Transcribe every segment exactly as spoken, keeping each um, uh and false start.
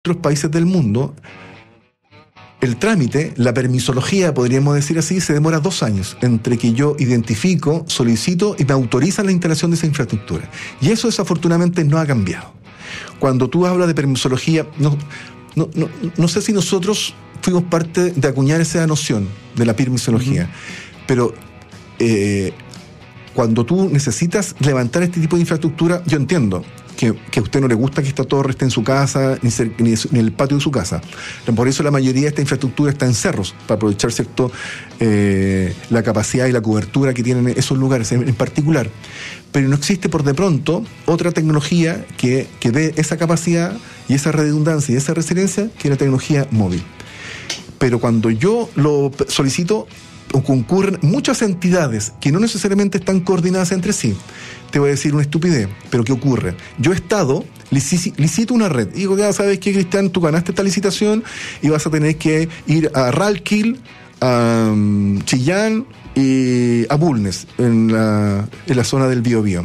otros países del mundo, el trámite, la permisología, podríamos decir así, se demora dos años entre que yo identifico, solicito y me autorizan la instalación de esa infraestructura. Y eso desafortunadamente no ha cambiado. Cuando tú hablas de permisología, no, no, no, no sé si nosotros fuimos parte de acuñar esa noción de la permisología, uh-huh. pero eh, cuando tú necesitas levantar este tipo de infraestructura, yo entiendo que, que a usted no le gusta que esta torre esté en su casa, ni, ser, ni, ni en el patio de su casa. Por eso la mayoría de esta infraestructura está en cerros, para aprovechar, ¿cierto?, eh, la capacidad y la cobertura que tienen esos lugares en, en particular. Pero no existe por de pronto otra tecnología que, que dé esa capacidad y esa redundancia y esa resiliencia, que es la tecnología móvil. Pero cuando yo lo solicito, o concurren muchas entidades que no necesariamente están coordinadas entre sí. Te voy a decir una estupidez, pero ¿qué ocurre? Yo, Estado, licito una red. Y digo, ya sabes que, Cristian, tú ganaste esta licitación y vas a tener que ir a Ralquil, a um, Chillán y a Bulnes, en la, en la zona del Biobío.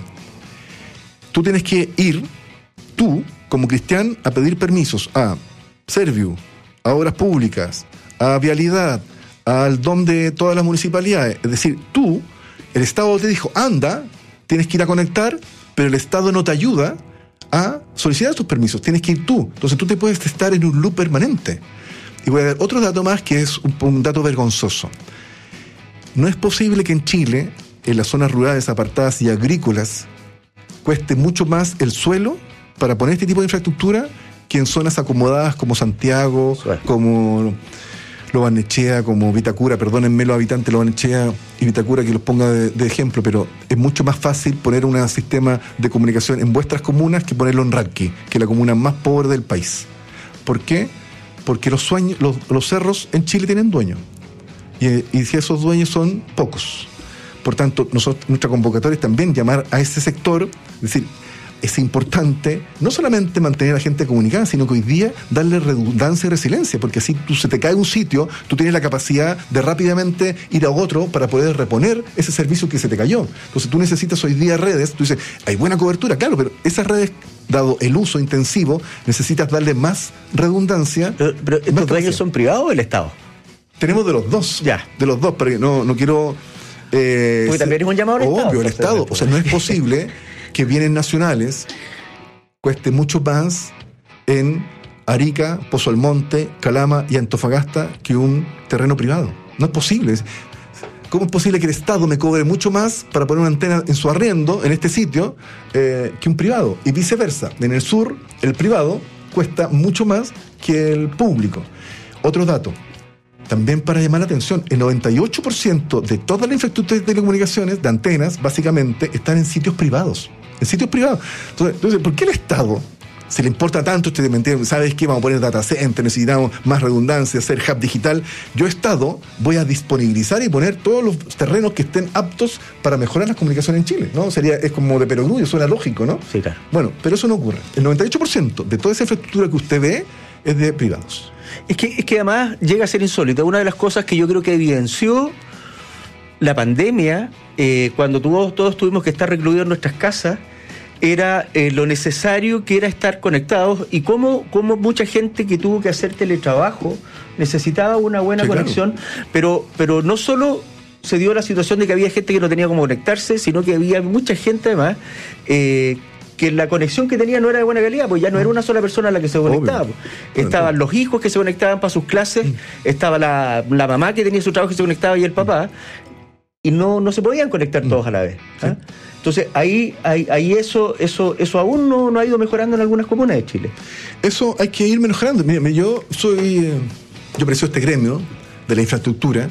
Tú tienes que ir, tú, como Cristian, a pedir permisos a Serviu, a Obras Públicas, a Vialidad, al D O M de todas las municipalidades. Es decir, tú, el Estado te dijo, anda, tienes que ir a conectar, pero el Estado no te ayuda a solicitar tus permisos, tienes que ir tú. Entonces tú te puedes estar en un loop permanente. Y voy a dar otro dato más, que es un, un dato vergonzoso. No es posible que en Chile, en las zonas rurales, apartadas y agrícolas, cueste mucho más el suelo para poner este tipo de infraestructura que en zonas acomodadas como Santiago, Suerte. como Lobarnechea, como Vitacura. Perdónenme los habitantes de Lobarnechea y Vitacura que los ponga de, de ejemplo, pero es mucho más fácil poner un sistema de comunicación en vuestras comunas que ponerlo en Ranqui, que es la comuna más pobre del país. ¿Por qué? Porque los, sueños, los, los cerros en Chile tienen dueños. Y, y si esos dueños son pocos. Por tanto, nosotros, nuestra convocatoria es también llamar a ese sector, es decir, es importante no solamente mantener a la gente comunicada, sino que hoy día darle redundancia y resiliencia, porque así tú, se te cae un sitio, tú tienes la capacidad de rápidamente ir a otro para poder reponer ese servicio que se te cayó. Entonces tú necesitas hoy día redes, tú dices, hay buena cobertura, claro, pero esas redes, dado el uso intensivo, necesitas darle más redundancia. Pero, pero ¿estos dueños son privados o el Estado? Tenemos de los dos, ya. de los dos, pero no, no quiero... Eh, porque también es un llamado al Estado. Obvio, el Estado, o sea, no es posible que bienes nacionales cueste mucho más en Arica, Pozo Almonte, Calama y Antofagasta que un terreno privado. No es posible. ¿Cómo es posible que el Estado me cobre mucho más para poner una antena en su arriendo, en este sitio, eh, que un privado? Y viceversa. En el sur, el privado cuesta mucho más que el público. Otro dato. También para llamar la atención, el noventa y ocho por ciento de toda la infraestructura de telecomunicaciones, de antenas, básicamente, están en sitios privados. En sitios privados. Entonces, entonces ¿por qué el Estado se le importa tanto este de ¿sabes qué? Vamos a poner data center, necesitamos más redundancia, hacer hub digital. Yo, Estado, voy a disponibilizar y poner todos los terrenos que estén aptos para mejorar las comunicaciones en Chile, ¿no? Sería, es como de perogrullo, suena lógico, ¿no? Sí, claro. Bueno, pero eso no ocurre. El noventa y ocho por ciento de toda esa infraestructura que usted ve es de privados. Es que, es que además llega a ser insólito. Una de las cosas que yo creo que evidenció la pandemia, eh, cuando todos, todos tuvimos que estar recluidos en nuestras casas, era eh, lo necesario que era estar conectados y cómo, cómo mucha gente que tuvo que hacer teletrabajo necesitaba una buena sí, conexión, claro. pero, pero no solo se dio la situación de que había gente que no tenía cómo conectarse, sino que había mucha gente además eh, que la conexión que tenía no era de buena calidad, pues ya no era una sola persona la que se conectaba. Pues. Estaban claro. los hijos que se conectaban para sus clases, mm. estaba la, la mamá que tenía su trabajo que se conectaba y el papá, y no, no se podían conectar todos mm. a la vez. ¿eh? Sí. Entonces ahí, ahí, ahí eso, eso, eso aún no, no ha ido mejorando en algunas comunas de Chile. Eso hay que ir mejorando. Mira, yo soy, yo precio este gremio de la infraestructura.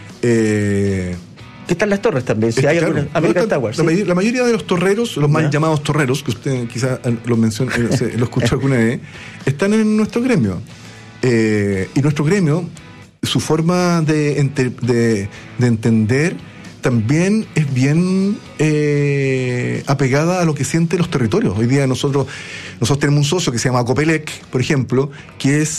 Eh, ¿Qué están las torres también? Si es, hay claro, alguna, American la, Towers, la, ¿sí? la mayoría de los torreros, los mal ¿Ya? llamados torreros, que usted quizás lo mencionó, lo escuchó alguna vez, están en nuestro gremio. Eh, y nuestro gremio, su forma de, ente, de, de entender también es bien eh, apegada a lo que sienten los territorios. Hoy día nosotros, nosotros tenemos un socio que se llama Copelec, por ejemplo, que es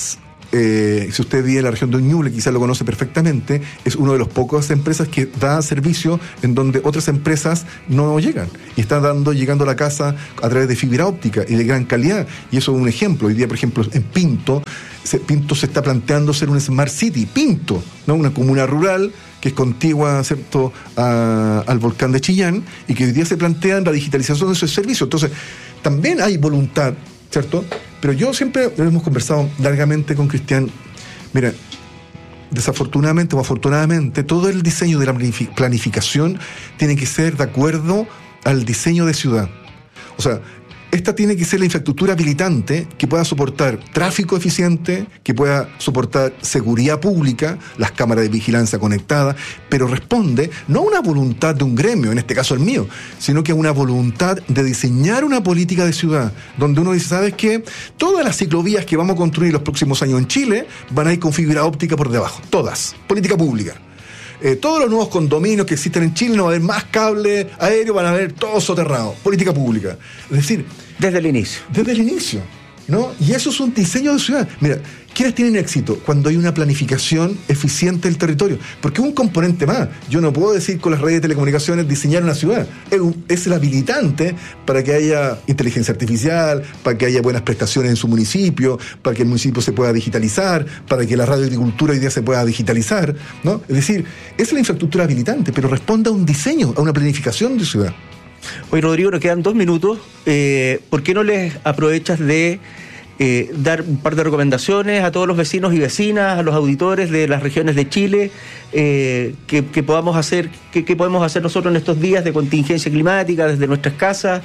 eh, si usted vive en la región de Ñuble, quizás lo conoce perfectamente, es una de las pocas empresas que da servicio en donde otras empresas no llegan. Y está dando, llegando a la casa a través de fibra óptica y de gran calidad. Y eso es un ejemplo. Hoy día, por ejemplo, en Pinto, se, Pinto se está planteando ser un Smart City. Pinto, ¿no? Una comuna rural que es contigua, ¿cierto?, a, al volcán de Chillán, y que hoy día se plantean la digitalización de esos servicios. Entonces, también hay voluntad, ¿cierto? Pero yo siempre, lo hemos conversado largamente con Cristian, mira, desafortunadamente o afortunadamente, todo el diseño de la planificación tiene que ser de acuerdo al diseño de ciudad. O sea, esta tiene que ser la infraestructura habilitante que pueda soportar tráfico eficiente, que pueda soportar seguridad pública, las cámaras de vigilancia conectadas, pero responde no a una voluntad de un gremio, en este caso el mío, sino que a una voluntad de diseñar una política de ciudad, donde uno dice, ¿sabes qué? Todas las ciclovías que vamos a construir los próximos años en Chile van a ir con fibra óptica por debajo, todas, política pública. Eh, todos los nuevos condominios que existen en Chile no va a haber más cable aéreo, van a haber todo soterrado, política pública. Es decir, desde el inicio. Desde el inicio, ¿no? Y eso es un diseño de ciudad. Mira, ¿quiénes tienen éxito? Cuando hay una planificación eficiente del territorio. Porque es un componente más. Yo no puedo decir con las redes de telecomunicaciones diseñar una ciudad. Es, un, es el habilitante para que haya inteligencia artificial, para que haya buenas prestaciones en su municipio, para que el municipio se pueda digitalizar, para que la radioagricultura hoy día se pueda digitalizar, ¿no? Es decir, es la infraestructura habilitante, pero responde a un diseño, a una planificación de ciudad. Oye, Rodrigo, nos quedan dos minutos. Eh, ¿Por qué no les aprovechas de eh, dar un par de recomendaciones a todos los vecinos y vecinas, a los auditores de las regiones de Chile, eh, que, que podamos hacer, que, que podemos hacer nosotros en estos días de contingencia climática desde nuestras casas?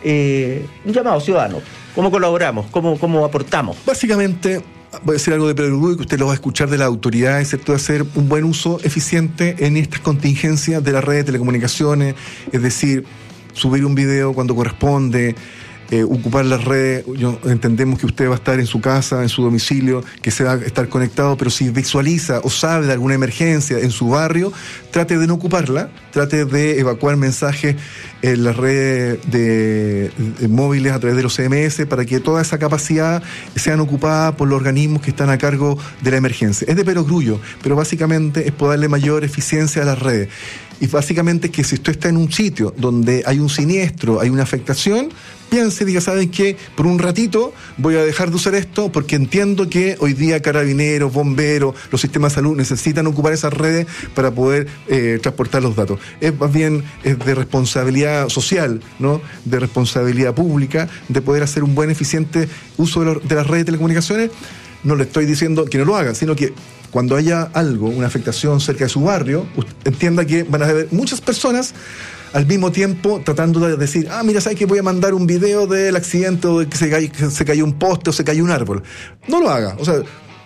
Eh, un llamado ciudadano. ¿Cómo colaboramos? ¿Cómo, cómo aportamos? Básicamente, voy a decir algo de Perú, que usted lo va a escuchar de las autoridades, ¿cierto?, de hacer un buen uso eficiente en estas contingencias de las redes de telecomunicaciones, es decir, subir un video cuando corresponde, eh, ocupar las redes. Yo, entendemos que usted va a estar en su casa, en su domicilio, que se va a estar conectado, pero si visualiza o sabe de alguna emergencia en su barrio, trate de no ocuparla, trate de evacuar mensajes en las redes de, de móviles a través de los C M S para que toda esa capacidad sean ocupadas por los organismos que están a cargo de la emergencia. Es de perogrullo, pero básicamente es poder darle mayor eficiencia a las redes. Y básicamente es que si usted está en un sitio donde hay un siniestro, hay una afectación, piense, diga, ¿saben qué? Por un ratito voy a dejar de usar esto porque entiendo que hoy día carabineros, bomberos, los sistemas de salud necesitan ocupar esas redes para poder eh, transportar los datos. Es más bien es de responsabilidad social, ¿no?, de responsabilidad pública, de poder hacer un buen, eficiente uso de, lo, de las redes de telecomunicaciones. No le estoy diciendo que no lo haga, sino que cuando haya algo, una afectación cerca de su barrio, entienda que van a haber muchas personas al mismo tiempo tratando de decir, ah, mira, ¿sabes que voy a mandar un video del accidente o de que se cayó, que se cayó un poste o se cayó un árbol? No lo haga. O sea,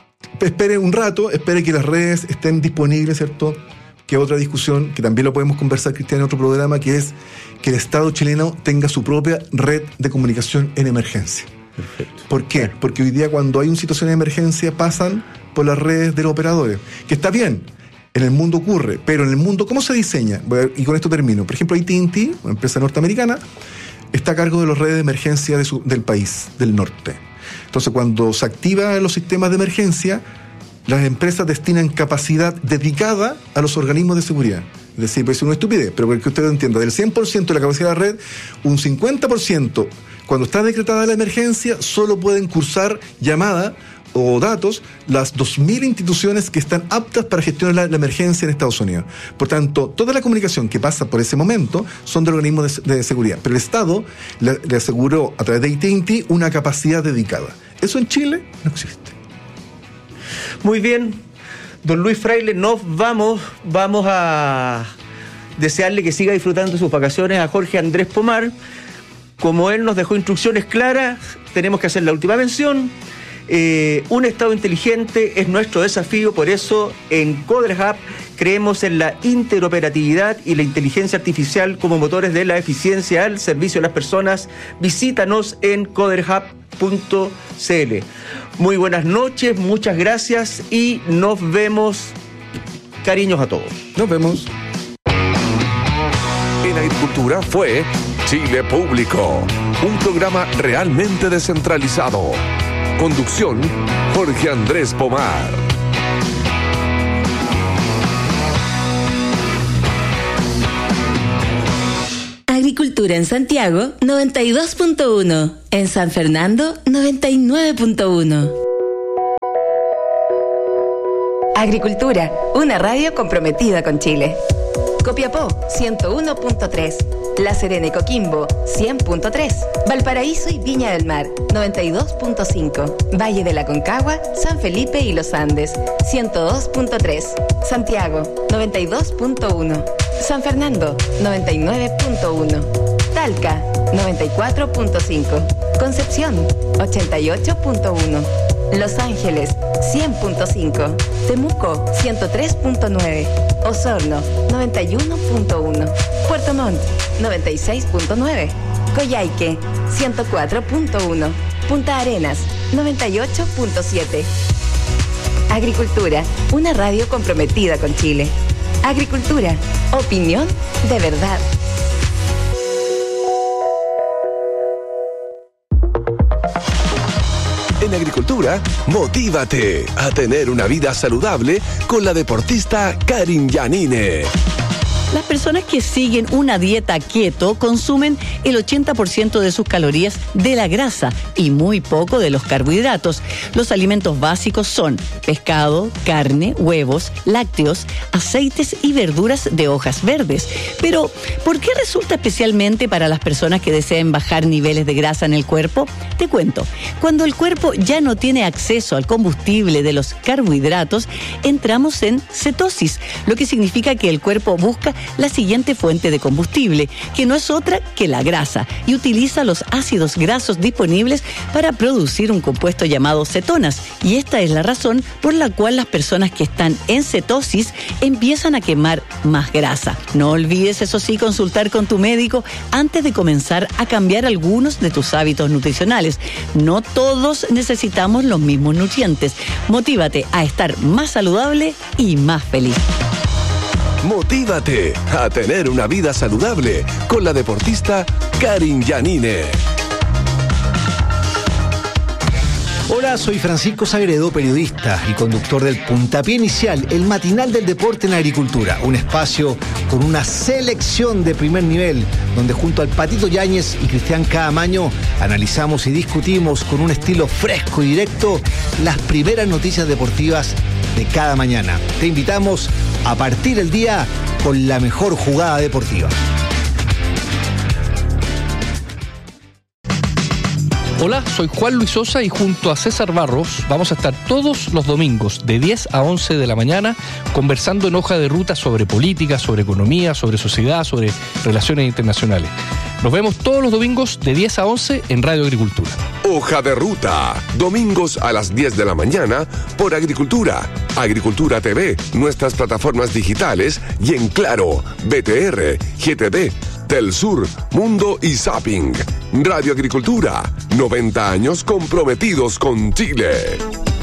espere un rato, espere que las redes estén disponibles, ¿cierto? Que otra discusión, que también lo podemos conversar, Cristian, en otro programa, que es que el Estado chileno tenga su propia red de comunicación en emergencia. Perfecto. ¿Por qué? Porque hoy día cuando hay una situación de emergencia pasan por las redes de los operadores, que está bien, en el mundo ocurre, pero en el mundo, ¿cómo se diseña? Y con esto termino. Por ejemplo, A T and T, una empresa norteamericana, está a cargo de las redes de emergencia de su, del país, del norte. Entonces, cuando se activan los sistemas de emergencia, las empresas destinan capacidad dedicada a los organismos de seguridad. Es decir, puede ser una estupidez, pero para que usted entienda, del cien por ciento de la capacidad de la red, un cincuenta por ciento, cuando está decretada la emergencia, solo pueden cursar llamada o datos las dos mil instituciones que están aptas para gestionar la, la emergencia en Estados Unidos. Por tanto, toda la comunicación que pasa por ese momento son de organismos de, de seguridad. Pero el Estado le, le aseguró a través de A T and T una capacidad dedicada. Eso en Chile no existe. Muy bien, don Luis Fraile, nos vamos, vamos a desearle que siga disfrutando de sus vacaciones a Jorge Andrés Pomar. Como él nos dejó instrucciones claras, tenemos que hacer la última mención. Eh, un Estado inteligente es nuestro desafío, por eso en CoderHub creemos en la interoperatividad y la inteligencia artificial como motores de la eficiencia al servicio de las personas. Visítanos en coderhub punto c l. Muy buenas noches, muchas gracias y nos vemos. Cariños a todos. Nos vemos. En Agricultura fue Chile Público, un programa realmente descentralizado. Conducción, Jorge Andrés Pomar. Agricultura en Santiago, noventa y dos punto uno. En San Fernando, noventa y nueve punto uno. Agricultura, una radio comprometida con Chile. Copiapó, ciento uno punto tres. La Serena y Coquimbo, cien punto tres. Valparaíso y Viña del Mar, noventa y dos punto cinco. Valle de la Concagua, San Felipe y Los Andes, ciento dos punto tres. Santiago, noventa y dos punto uno. San Fernando, noventa y nueve punto uno. Talca, noventa y cuatro punto cinco. Concepción, ochenta y ocho punto uno. Los Ángeles, cien punto cinco. Temuco, ciento tres punto nueve. Osorno, noventa y uno punto uno. Puerto Montt, noventa y seis punto nueve. Coyhaique, ciento cuatro punto uno. Punta Arenas, noventa y ocho punto siete. Agricultura, una radio comprometida con Chile. Agricultura, opinión de verdad. En Agricultura, motívate a tener una vida saludable con la deportista Karin Yanine. Las personas que siguen una dieta keto consumen el ochenta por ciento de sus calorías de la grasa y muy poco de los carbohidratos. Los alimentos básicos son pescado, carne, huevos, lácteos, aceites y verduras de hojas verdes. Pero, ¿por qué resulta especialmente para las personas que deseen bajar niveles de grasa en el cuerpo? Te cuento, cuando el cuerpo ya no tiene acceso al combustible de los carbohidratos, entramos en cetosis, lo que significa que el cuerpo busca la siguiente fuente de combustible, que no es otra que la grasa, y utiliza los ácidos grasos disponibles para producir un compuesto llamado cetonas. Y esta es la razón por la cual las personas que están en cetosis empiezan a quemar más grasa. No olvides, eso sí, consultar con tu médico antes de comenzar a cambiar algunos de tus hábitos nutricionales. No todos necesitamos los mismos nutrientes. Motívate a estar más saludable y más feliz. Motívate a tener una vida saludable con la deportista Karin Yanine. Hola, soy Francisco Sagredo, periodista y conductor del Puntapié Inicial, el matinal del deporte en la agricultura. Un espacio con una selección de primer nivel, donde junto al Patito Yáñez y Cristian Caamaño analizamos y discutimos con un estilo fresco y directo las primeras noticias deportivas de cada mañana. Te invitamos a partir el día con la mejor jugada deportiva. Hola, soy Juan Luis Sosa y junto a César Barros vamos a estar todos los domingos de diez a once de la mañana conversando en Hoja de Ruta sobre política, sobre economía, sobre sociedad, sobre relaciones internacionales. Nos vemos todos los domingos de diez a once en Radio Agricultura. Hoja de Ruta, domingos a las diez de la mañana por Agricultura, Agricultura T V, nuestras plataformas digitales y en Claro, B T R, G T D, Telsur, Mundo y Zapping. Radio Agricultura, noventa años comprometidos con Chile.